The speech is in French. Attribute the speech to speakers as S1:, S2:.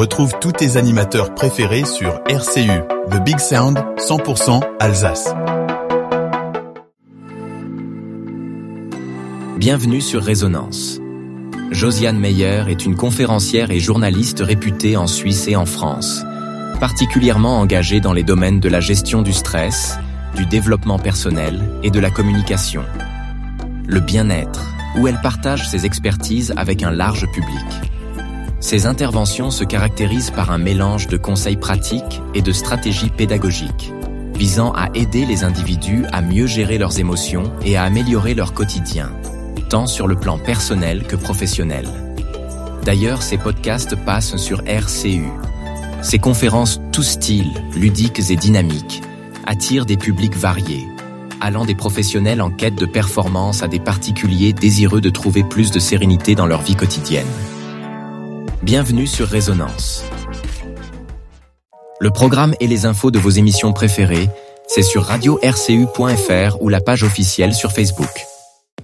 S1: Retrouve tous tes animateurs préférés sur RCU, The Big Sound, 100% Alsace.
S2: Bienvenue sur Résonance. Josiane Meyer est une conférencière et journaliste réputée en Suisse et en France, particulièrement engagée dans les domaines de la gestion du stress, du développement personnel et de la communication. Le bien-être, où elle partage ses expertises avec un large public. Ses interventions se caractérisent par un mélange de conseils pratiques et de stratégies pédagogiques, visant à aider les individus à mieux gérer leurs émotions et à améliorer leur quotidien, tant sur le plan personnel que professionnel. D'ailleurs, ces podcasts passent sur RCU. Ces conférences tous styles, ludiques et dynamiques, attirent des publics variés, allant des professionnels en quête de performance à des particuliers désireux de trouver plus de sérénité dans leur vie quotidienne. Bienvenue sur Résonance. Le programme et les infos de vos émissions préférées, c'est sur radio-rcu.fr ou la page officielle sur Facebook.